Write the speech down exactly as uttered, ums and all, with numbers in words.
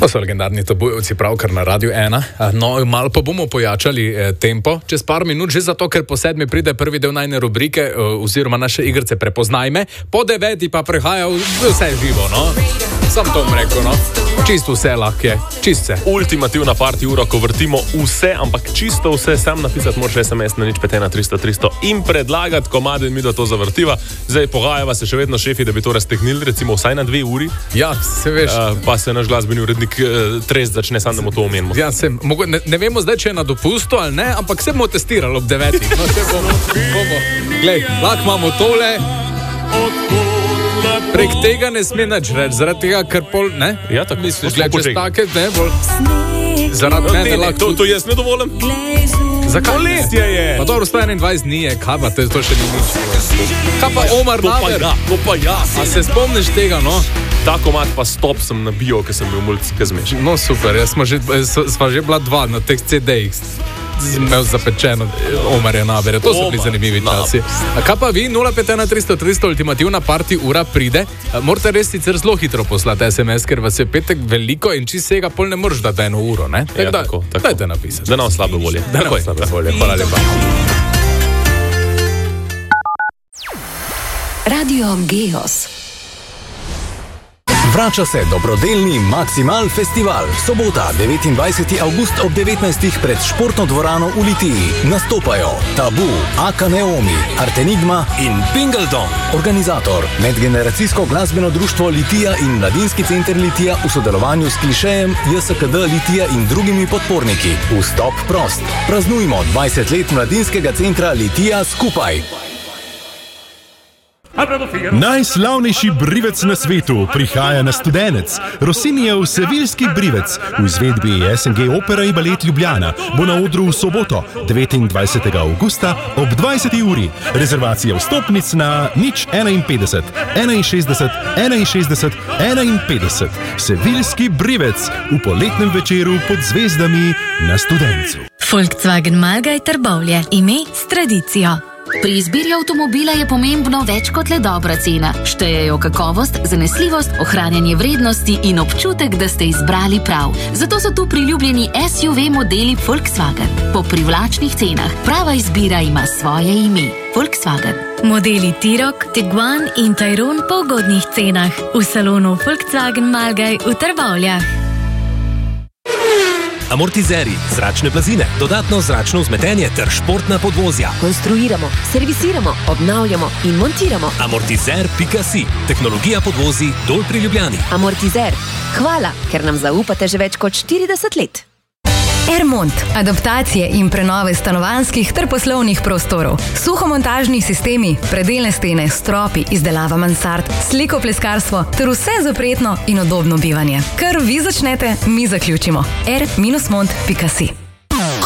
To so legendarni Tabujevci pravkar na Radiu ena. No, malo pa bomo pojačali eh, tempo čez par minut, že zato, ker po sedmi pride prvi del najne rubrike eh, oziroma naše igrice Prepoznaj me, po deveti pa prihaja vse živo, no? Sam to bom rekel, no? Čisto vse lahko je, čisto vse. Ultimativna party ura, ko vrtimo vse, ampak čisto vse, sam napisati moraš es em es na nič pet ena tristo tristo in predlagati komade in mi da to zavrtiva. Zdaj pogajava se še vedno šefi, da bi to raztegnili, recimo vsaj na dve uri. Ja, se veš. Uh, pa se naš glasbeni urednik uh, Trest začne, sam da mu to omenimo. Ja, se, mogo, ne, ne vemo zdaj, če je na dopustu ali ne, ampak se bomo testirali ob devetih. No, se bomo, bomo. Glej, lahko imamo tole. Prek tega ne sme nič reči, zaradi tega, ker pol, ne? Ja, tako misliš, gled, čez take, ne, bolj. Zaradi mene lahko... To, to jaz ne dovolim. Zakaj ne? Poletje je. Pa dobro, sto enaindvajset dni je, kaj pa, to, to še ni nič. Kaj pa Omar Naber? Ja, to pa ja. A se spomniš tega, no? Ta komad pa stop sem nabijal, ker sem bil mulcika zmešan. No super, jaz smo že, sva že bila dva na teh ce dejih. Imel zapečeno Omarja Nabere, to so bili zanimivi časi. A kaj pa vi, nula pet ena tristo tristo, ultimativna party ura pride, morate res sicer zelo hitro poslati es em es, ker vas je petek veliko in čist vsega pol ne moreš dati eno uro, ne? Ja, da, tako, tako. Dajte napisati. Da nam slabe volje. Da nam slabe volje, hvala lepa. Radio Geos. Vrača se dobrodelni Maximal Festival. Sobota, devetindvajseti avgust ob devetnajstih pred športno dvorano v Litiji. Nastopajo Tabu, Aka Neomi, Artenigma in Pingleton. Organizator, medgeneracijsko glasbeno društvo Litija in Mladinski center Litija v sodelovanju s Klišejem, J S K D Litija in drugimi podporniki. Vstop prost. Praznujmo dvajset let Mladinskega centra Litija skupaj. Najslavnejši brivec na svetu prihaja na Studenec. Rossinijev Seviljski brivec v izvedbi es en ge Opera in Balet Ljubljana bo na odru v soboto, devetindvajsetega avgusta ob dvajseti uri. Rezervacija vstopnic na nič enainpetdeset, enainšestdeset, enainšestdeset, enainpetdeset. Seviljski brivec v poletnem večeru pod zvezdami na Studencu. Volkswagen Malgaj Trbovlje, ime s tradicijo. Pri izbiri avtomobila je pomembno več kot le dobra cena. Štejejo kakovost, zanesljivost, ohranjanje vrednosti in občutek, da ste izbrali prav. Zato so tu priljubljeni es ju ve modeli Volkswagen. Po privlačnih cenah. Prava izbira ima svoje ime. Volkswagen. Modeli T-Roc, Tiguan in Tayron po ugodnih cenah. V salonu Volkswagen Malgaj v Trbovljah. Amortizeri, zračne blazine, dodatno zračno vzmetenje ter športna podvozja. Konstruiramo, servisiramo, obnavljamo in montiramo. Amortizer pika si. Tehnologija podvozij Dol pri Ljubljani. Amortizer. Hvala, ker nam zaupate že več kot štirideset let. Ermont. Adaptacije in prenove stanovanjskih ter poslovnih prostorov. Suhomontažni sistemi, predelne stene, stropi, izdelava mansard, slikopleskarstvo ter vse za prijetno in udobno bivanje. Kar vi začnete, mi zaključimo. er mont pika si.